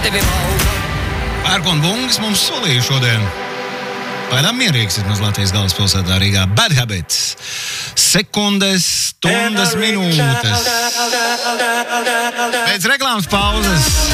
tevi valda. Pērkona bungas mums solīja šodien. Pagaidām mierīgs ir Latvijas galvaspilsētā Rīgā. Bad Habits. Sekundes, stundas, minūtes. Pēc reklāmas pauzes